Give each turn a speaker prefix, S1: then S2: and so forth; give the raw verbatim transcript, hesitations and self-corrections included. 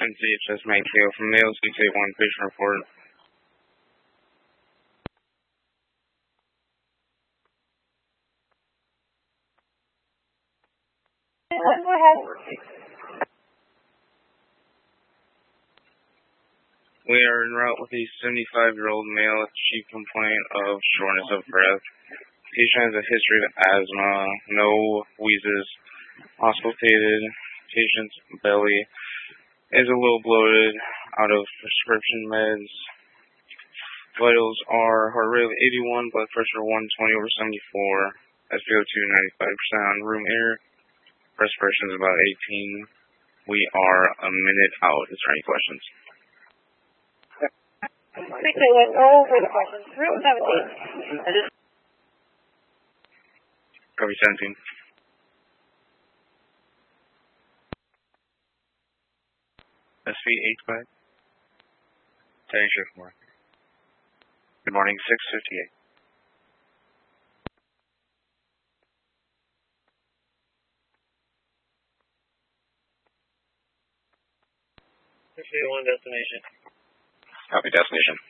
S1: N C H S Mike Kale from Nail six eight one patient report.
S2: Go ahead.
S1: We are en route with a seventy-five-year-old male with chief complaint of shortness of breath. Patient has a history of asthma, no wheezes, auscultated. Patient's belly is a little bloated, out of prescription meds. Vitals are heart rate eighty-one, blood pressure one twenty over seventy-four, S p O two ninety-five percent on room air, respiration is about eighteen. We are a minute out. Is there any questions?
S2: Three two one, no further questions. Room seventeen.
S1: Copy seventeen. S V eight five. Terry Shiftmore. Good morning, six fifty-eight.
S3: six eight one destination.
S1: Copy destination.